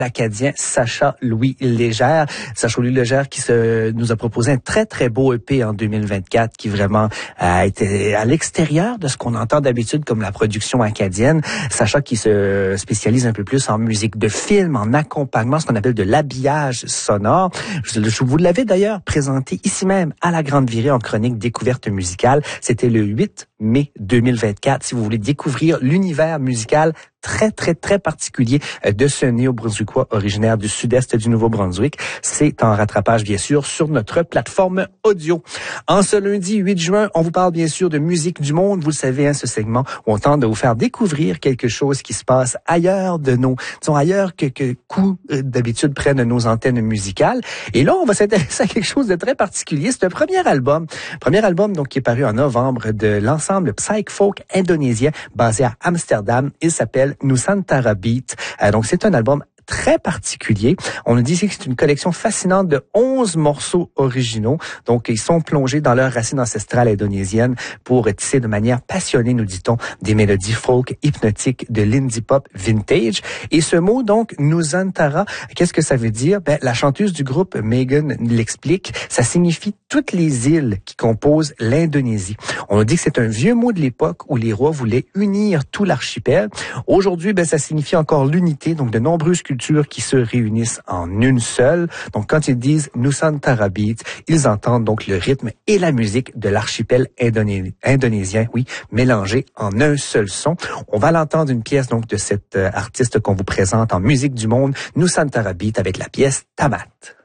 l'Acadien Sacha Louis Légère. Sacha Louis Légère qui nous a proposé un très, très beau EP en 2024 qui vraiment a été à l'extérieur de ce qu'on entend d'habitude comme la production acadienne. Sacha qui se spécialise un peu plus en musique de film, en accompagnement, ce qu'on appelle de l'habillage sonore. Vous l'avez d'ailleurs présenté ici même à la Grande Virée en chronique découverte musicale. C'était le 8 mai 2024. Si vous voulez découvrir l'univers musical très, très, très particulier de ce néo-brunswickois originaire du sud-est du Nouveau-Brunswick. C'est en rattrapage, bien sûr, sur notre plateforme audio. En ce lundi 8 juin, on vous parle bien sûr de musique du monde. Vous le savez, hein, ce segment où on tente de vous faire découvrir quelque chose qui se passe ailleurs de nos, disons ailleurs que coups d'habitude prennent nos antennes musicales. Et là, on va s'intéresser à quelque chose de très particulier. C'est un premier album donc qui est paru en novembre de l'ensemble psych folk indonésien basé à Amsterdam. Il s'appelle Nusantara Beat. Donc c'est un album très particulier. On nous dit que c'est une collection fascinante de 11 morceaux originaux. Donc, ils sont plongés dans leurs racines ancestrales indonésiennes pour tisser de manière passionnée, nous dit-on, des mélodies folk hypnotiques de l'indie pop vintage. Et ce mot, donc, Nusantara, qu'est-ce que ça veut dire? La chanteuse du groupe, Megan, l'explique. Ça signifie toutes les îles qui composent l'Indonésie. On nous dit que c'est un vieux mot de l'époque où les rois voulaient unir tout l'archipel. Aujourd'hui, ça signifie encore l'unité, donc de nombreuses cultures qui se réunissent en une seule. Donc, quand ils disent Nusantara Beat, ils entendent donc le rythme et la musique de l'archipel indonésien, oui, mélangés en un seul son. On va l'entendre une pièce donc de cet artiste qu'on vous présente en musique du monde, Nusantara Beat, avec la pièce Tamat.